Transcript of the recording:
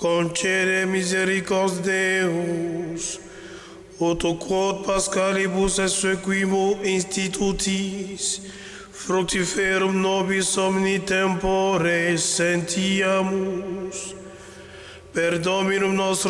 concede misericors Deus, ut quod Pascalibus et sequimo institutis, fructiferum nobis omni tempore sentiamus, per Dominum nostrum